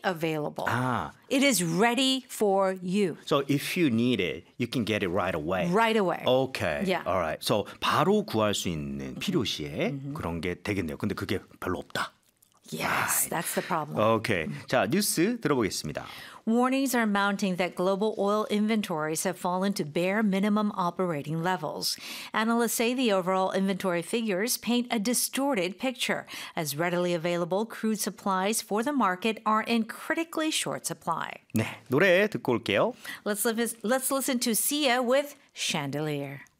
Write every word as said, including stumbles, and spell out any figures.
available. Ah. It is ready for you So if you need it, you can get it right away. right away. Okay. Yeah. All right. So 바로 구할 수 있는 필요시에 그런 게 되겠네요. 근데 그게 별로 없다. Yes, that's the problem. 오케이. 자, 뉴스 들어보겠습니다. Warnings are mounting that global oil inventories have fallen to bare minimum operating levels. Analysts say the overall inventory figures paint a distorted picture, as readily available crude supplies for the market are in critically short supply. 네, 노래 듣고 올게요. Let's, live, let's listen to Sia with Chandelier.